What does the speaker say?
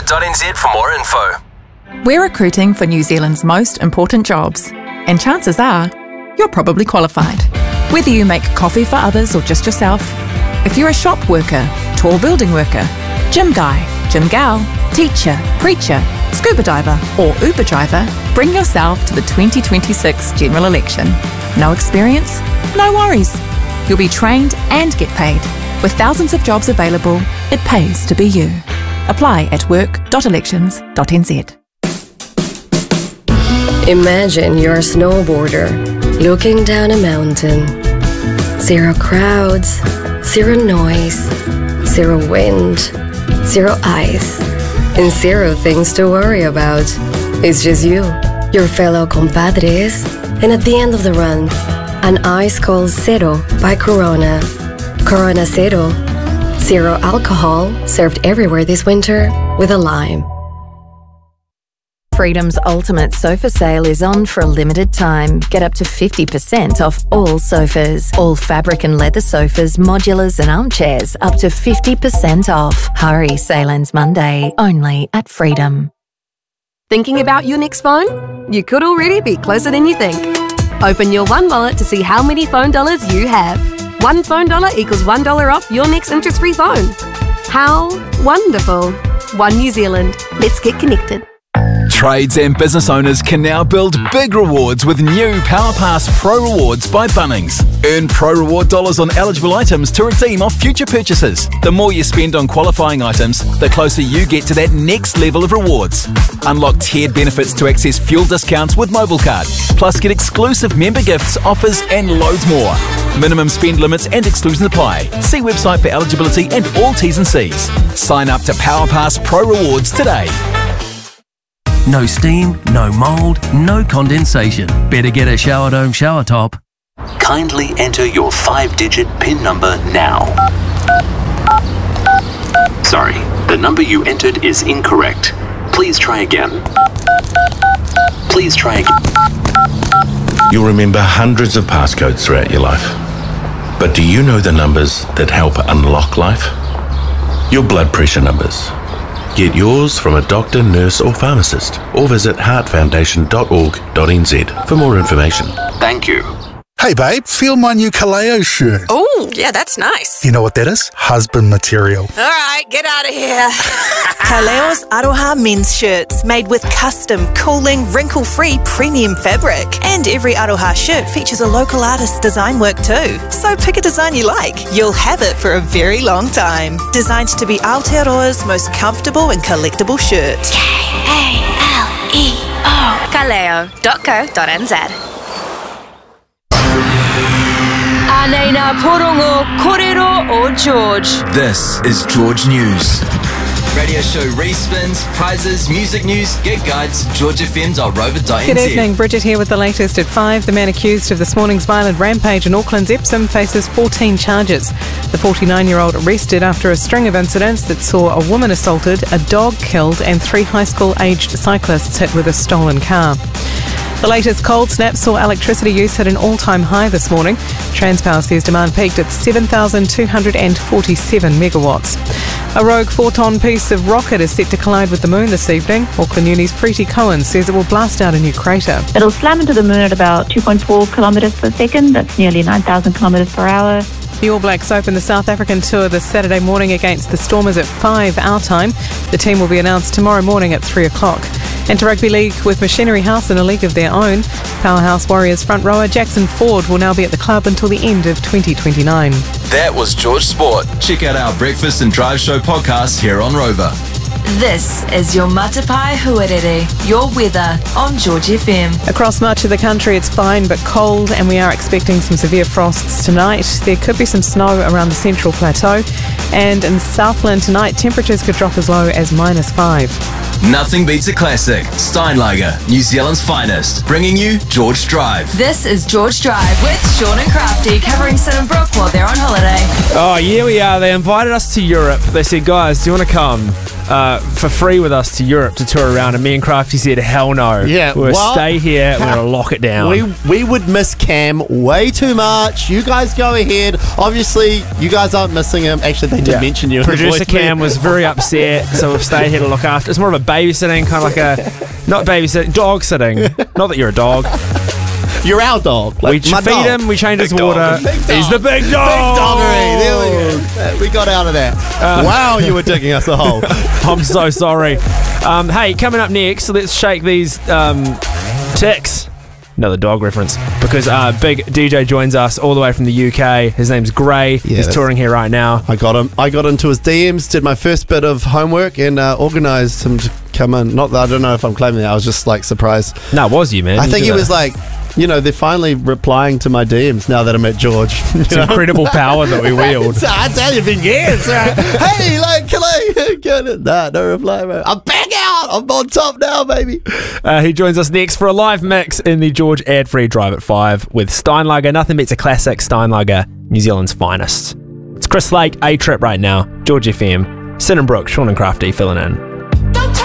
freedom.co.nz for more info. We're recruiting for New Zealand's most important jobs, and chances are you're probably qualified. Whether you make coffee for others or just yourself, if you're a shop worker, tall building worker, gym guy, gym gal, teacher, preacher, scuba diver or Uber driver, bring yourself to the 2026 general election. No experience? No worries. You'll be trained and get paid. With thousands of jobs available, it pays to be you. Apply at work.elections.nz. Imagine you're a snowboarder looking down a mountain. Zero crowds, zero noise, zero wind, zero ice, and zero things to worry about. It's just you, your fellow compadres, and at the end of the run, an ice cold Zero by Corona. Corona Zero. Zero alcohol, served everywhere this winter with a lime. Freedom's ultimate sofa sale is on for a limited time. Get up to 50% off all sofas. All fabric and leather sofas, modulars and armchairs up to 50% off. Hurry, sale ends Monday, only at Freedom. Thinking about your next phone? You could already be closer than you think. Open your One Wallet to see how many phone dollars you have. One phone dollar equals $1 off your next interest-free phone. How wonderful. One New Zealand. Let's get connected. Trades and business owners can now build big rewards with new PowerPass Pro Rewards by Bunnings. Earn Pro Reward dollars on eligible items to redeem off future purchases. The more you spend on qualifying items, the closer you get to that next level of rewards. Unlock tiered benefits to access fuel discounts with MobileCard. Plus get exclusive member gifts, offers and loads more. Minimum spend limits and exclusions apply. See website for eligibility and all T's and C's. Sign up to PowerPass Pro Rewards today. No steam, no mould, no condensation. Better get a Shower Dome shower top. Kindly enter your 5-digit PIN number now. Sorry, the number you entered is incorrect. Please try again. Please try again. You'll remember hundreds of passcodes throughout your life. But do you know the numbers that help unlock life? Your blood pressure numbers. Get yours from a doctor, nurse or pharmacist, or visit heartfoundation.org.nz for more information. Thank you. Hey babe, feel my new Kaleo shirt. Oh, yeah, that's nice. You know what that is? Husband material. All right, get out of here. Kaleo's Aroha men's shirts made with custom, cooling, wrinkle-free premium fabric. And every Aroha shirt features a local artist's design work too. So pick a design you like. You'll have it for a very long time. Designed to be Aotearoa's most comfortable and collectible shirt. Kaleo. Kaleo.co.nz. Anena Porongo Korero o George. This is George News. Radio show respins, prizes, music news, gig guides, georgefm.rover.nz. Good evening, Bridget here with the latest at 5. The man accused of this morning's violent rampage in Auckland's Epsom faces 14 charges. The 49-year-old arrested after a string of incidents that saw a woman assaulted, a dog killed and 3 high school-aged cyclists hit with a stolen car. The latest cold snap saw electricity use hit an all-time high this morning. Transpower says demand peaked at 7,247 megawatts. A rogue 4-ton piece of rocket is set to collide with the moon this evening. Auckland Uni's Preeti Cohen says it will blast out a new crater. It'll slam into the moon at about 2.4 kilometres per second. That's nearly 9,000 kilometres per hour. The All Blacks open the South African tour this Saturday morning against the Stormers at 5 our time. The team will be announced tomorrow morning at 3 o'clock. And to Rugby League with Machinery House in a league of their own. Powerhouse Warriors front rower Jackson Ford will now be at the club until the end of 2029. That was George Sport. Check out our Breakfast and Drive Show podcast here on Rover. This is your Matapai Huarere, your weather on George FM. Across much of the country it's fine but cold, and we are expecting some severe frosts tonight. There could be some snow around the central plateau, and in Southland tonight temperatures could drop as low as -5. Nothing beats a classic. Steinlager, New Zealand's finest, bringing you George Drive. This is George Drive with Sean and Crafty covering Sid and Brooke while they're on holiday. Oh, yeah, we are. They invited us to Europe. They said, guys, do you want to come? for free with us to Europe to tour around, and me and Crafty said, hell no. Yeah, we'll well, stay here, we're going to lock it down. We would miss Cam way too much. You guys go ahead. Obviously, you guys aren't missing him. Actually, they did mention you. Producer Cam was very upset, so we've stayed here to look after. It's more of a babysitting, kind of like not babysitting, dog sitting. Not that you're a dog. You're our dog. We feed him, we change his water. He's the big dog. Big doggery. There we go. We got out of that. Wow, you were digging us a hole. I'm so sorry. Hey, coming up next, let's shake these ticks. Another dog reference. Because big DJ joins us all the way from the UK. His name's Gray. He's touring here right now. I got him. I got into his DMs, did my first bit of homework, and organised him to come in. Not that I don't know if I'm claiming that. I was just like surprised. No, it was you, man. I think he was like, they're finally replying to my DMs now that I'm at George. It's incredible power that we wield. I tell you, been years. Right? Hey, like, can I get it? Nah, no reply, man. I'm back out. I'm on top now, baby. He joins us next for a live mix in the George ad-free Drive at 5 with Steinlager. Nothing beats a classic Steinlager, New Zealand's finest. It's Chris Lake, A-Trip right now. George FM. Sin and Brooke, Sean and Crafty filling in.